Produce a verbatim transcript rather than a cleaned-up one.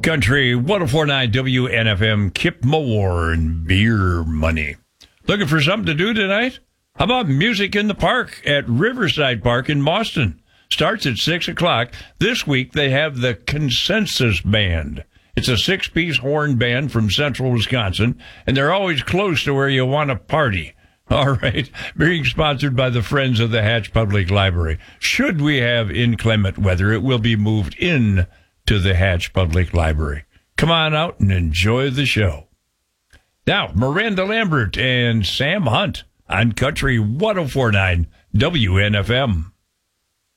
Country one oh four point nine W N F M, Kip Moore and Beer Money. Looking for something to do tonight? How about music in the park at Riverside Park in Boston? Starts at six o'clock. This week they have the Consensus Band. It's a six-piece horn band from central Wisconsin, and they're always close to where you want to party. All right. Being sponsored by the Friends of the Hatch Public Library. Should we have inclement weather, it will be moved in to the Hatch Public Library. Come on out and enjoy the show. Now, Miranda Lambert and Sam Hunt on Country one oh four point nine W N F M.